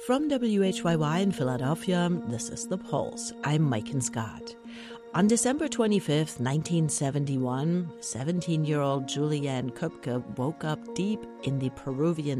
From WHYY in Philadelphia, this is The Pulse. I'm Maiken Scott. On December 25th, 1971, 17-year-old Julianne Köpke woke up deep in the Peruvian